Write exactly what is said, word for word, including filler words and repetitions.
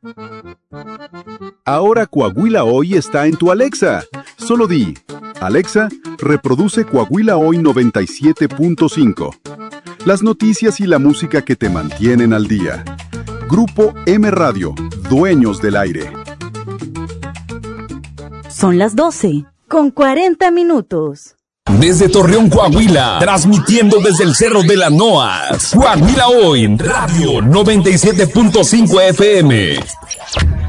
Ahora Coahuila Hoy está en tu Alexa. Solo di, Alexa, reproduce Coahuila Hoy noventa y siete punto cinco. Las noticias y la música que te mantienen al día. Grupo M Radio, dueños del aire. Son las doce, con cuarenta minutos. Desde Torreón, Coahuila, transmitiendo desde el Cerro de la Noas. Coahuila Hoy, Radio noventa y siete punto cinco F M.